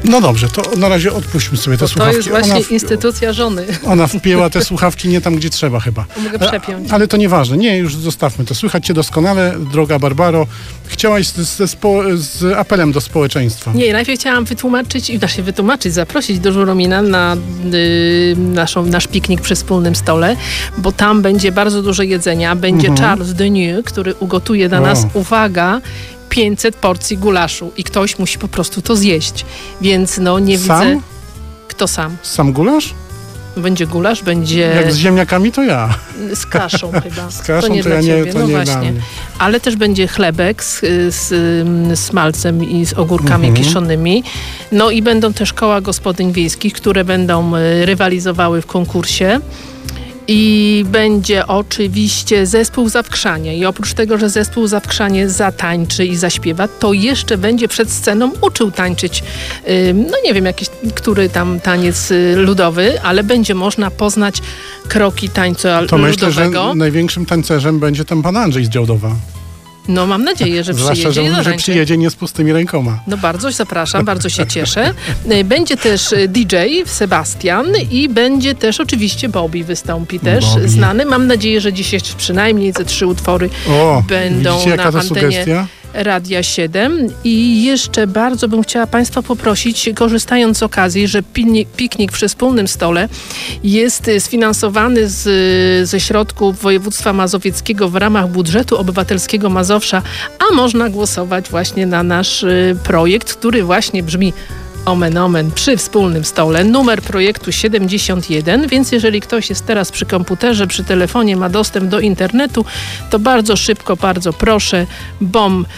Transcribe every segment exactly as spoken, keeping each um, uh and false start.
No dobrze, to na razie odpuśćmy sobie te Bo słuchawki. To jest właśnie ona w... instytucja żony. Ona wpięła te słuchawki nie tam, gdzie trzeba chyba. Mogę przepiąć. Ale to nieważne. Nie, już zostawmy to. Słychać cię doskonale, droga Barbaro. Chciałaś z, z, spo, z apelem do społeczeństwa. Nie, najpierw chciałam wytłumaczyć, i znaczy wytłumaczyć, zaprosić do Żuromina na y, naszą, nasz piknik przy wspólnym stole, bo tam będzie bardzo dużo jedzenia. Będzie mhm. Charles Deniu, który ugotuje dla o. nas, uwaga, pięćset porcji gulaszu i ktoś musi po prostu to zjeść. Więc no nie sam? widzę... Kto sam? Sam gulasz? Będzie gulasz, będzie... Jak z ziemniakami, to ja. Z kaszą chyba. Z kaszą to nie to dla ja ciebie. nie, to no nie właśnie. dla mnie. Ale też będzie chlebek z, z, z smalcem i z ogórkami mhm. kiszonymi. No i będą też koła gospodyń wiejskich, które będą rywalizowały w konkursie. I będzie oczywiście zespół Zawkrzanie. I oprócz tego, że zespół Zawkrzanie zatańczy i zaśpiewa, to jeszcze będzie przed sceną uczył tańczyć, no nie wiem, jakiś, który tam taniec ludowy, ale będzie można poznać kroki tańca to ludowego. Myślę, że największym tańcerzem będzie ten pan Andrzej z Działdowa. No mam nadzieję, że Zwłaszcza, przyjedzie. że, że przyjedzie nie z pustymi rękoma. No bardzo zapraszam, bardzo się cieszę. Będzie też D J Sebastian i będzie też oczywiście Bobby wystąpi też, Bobby. znany. Mam nadzieję, że dzisiaj przynajmniej ze trzy utwory o, będą widzicie, jaka na to antenie sugestia? Radia siedem. I jeszcze bardzo bym chciała Państwa poprosić, korzystając z okazji, że piknik, piknik przy wspólnym stole jest sfinansowany z, ze środków województwa mazowieckiego w ramach budżetu obywatelskiego Mazowsza, a można głosować właśnie na nasz y, projekt, który właśnie brzmi Omen Omen przy wspólnym stole, numer projektu siedemdziesiąt jeden, więc jeżeli ktoś jest teraz przy komputerze, przy telefonie, ma dostęp do internetu, to bardzo szybko, bardzo proszę, bom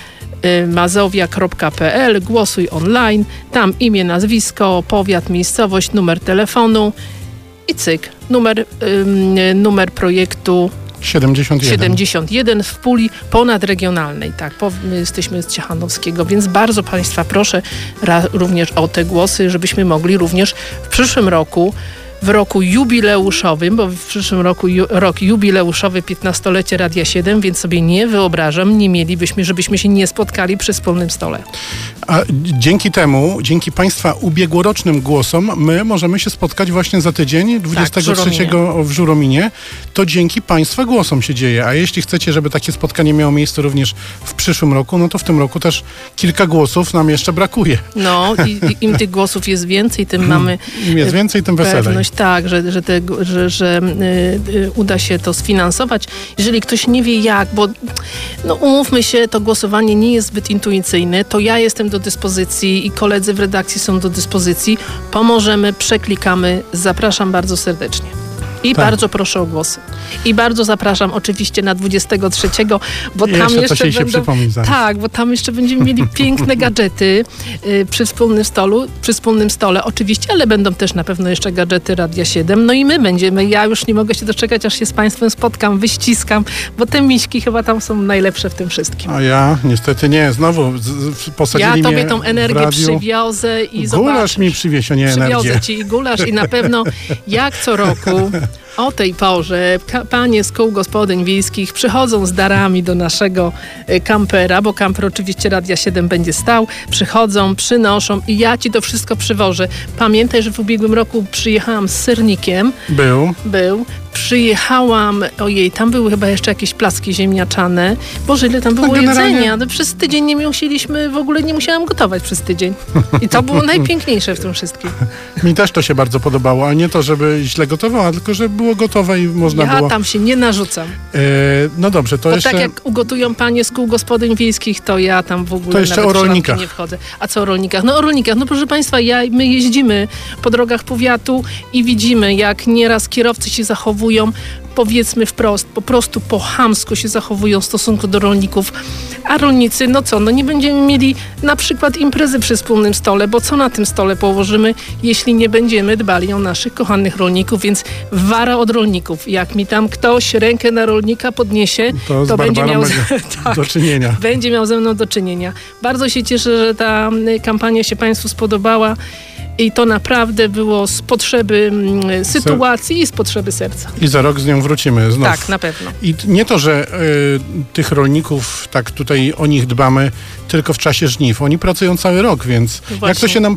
mazowia kropka p l, głosuj online, tam imię, nazwisko, powiat, miejscowość, numer telefonu i cyk, numer, ym, numer projektu siedemdziesiąt jeden. siedemdziesiąt jeden w puli ponadregionalnej, tak, po, my jesteśmy z Ciechanowskiego, więc bardzo Państwa proszę ra, również o te głosy, żebyśmy mogli również w przyszłym roku, w roku jubileuszowym, bo w przyszłym roku ju, rok jubileuszowy, piętnastolecie Radia siedem, więc sobie nie wyobrażam, nie mielibyśmy, żebyśmy się nie spotkali przy wspólnym stole. A dzięki temu, dzięki Państwa ubiegłorocznym głosom, my możemy się spotkać właśnie za tydzień, dwudziestego trzeciego tak, w, w Żurominie. To dzięki Państwa głosom się dzieje. A jeśli chcecie, żeby takie spotkanie miało miejsce również w przyszłym roku, no to w tym roku też kilka głosów nam jeszcze brakuje. No, i, i im tych głosów jest więcej, tym mamy... Im jest więcej, tym weselej. Pewność, tak, że, że, te, że, że y, y, uda się to sfinansować. Jeżeli ktoś nie wie jak, bo no umówmy się, to głosowanie nie jest zbyt intuicyjne, to ja jestem do dyspozycji i koledzy w redakcji są do dyspozycji. Pomożemy, przeklikamy. Zapraszam bardzo serdecznie. I tak. bardzo proszę o głosy. I bardzo zapraszam oczywiście na dwudziestego trzeciego, bo I tam jeszcze, jeszcze się będą... się tak, bo tam jeszcze będziemy mieli piękne gadżety y, przy wspólnym stolu, przy wspólnym stole oczywiście, ale będą też na pewno jeszcze gadżety Radia siedem. No i my będziemy, ja już nie mogę się doczekać, aż się z Państwem spotkam, wyściskam, bo te miśki chyba tam są najlepsze w tym wszystkim. A ja niestety nie, znowu z, z, posadzili mnie Ja tobie tą energię przywiozę i gulasz zobaczysz. Gulasz mi przywieź, a nie energię. Przywiozę ci i gulasz i na pewno jak co roku o tej porze panie z kół gospodyń wiejskich przychodzą z darami do naszego kampera, bo kamper oczywiście Radia siedem będzie stał, przychodzą, przynoszą i ja ci to wszystko przywożę. Pamiętaj, że w ubiegłym roku przyjechałam z sernikiem. Był. Był. Przyjechałam, ojej, tam były chyba jeszcze jakieś placki ziemniaczane. Boże, ile tam było no jedzenia. No, przez tydzień nie musieliśmy, w ogóle nie musiałam gotować przez tydzień. I to było najpiękniejsze w tym wszystkim. Mi też to się bardzo podobało, a nie to, żeby źle gotowała, tylko żeby było gotowe i można ja było... Ja tam się nie narzucam. E, no dobrze, to Bo jeszcze... tak jak ugotują panie z kół gospodyń wiejskich, to ja tam w ogóle to jeszcze nawet o rolnikach. nie wchodzę. A co o rolnikach? No o rolnikach. No proszę Państwa, ja, my jeździmy po drogach powiatu i widzimy, jak nieraz kierowcy się zachowują, powiedzmy wprost, po prostu po chamsku się zachowują w stosunku do rolników. A rolnicy, no co, no nie będziemy mieli na przykład imprezy przy wspólnym stole, bo co na tym stole położymy, jeśli nie będziemy dbali o naszych kochanych rolników, więc wara od rolników. Jak mi tam ktoś rękę na rolnika podniesie, to, to będzie miał tak, do czynienia. Będzie miał ze mną do czynienia. Bardzo się cieszę, że ta kampania się Państwu spodobała. I to naprawdę było z potrzeby mm, sytuacji i z potrzeby serca. I za rok z nią wrócimy znów. Tak, na pewno. I nie to, że y, tych rolników, tak tutaj o nich dbamy tylko w czasie żniw. Oni pracują cały rok, więc Właśnie. jak to się nam